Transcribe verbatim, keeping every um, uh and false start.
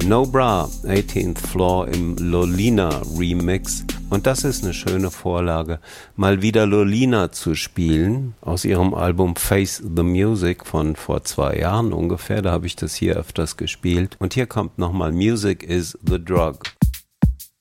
No Bra, eighteenth Floor im Lolina Remix. Und das ist eine schöne Vorlage, mal wieder Lolina zu spielen, aus ihrem Album Face the Music von vor zwei Jahren ungefähr. Da habe ich das hier öfters gespielt. Und hier kommt nochmal Music is the Drug.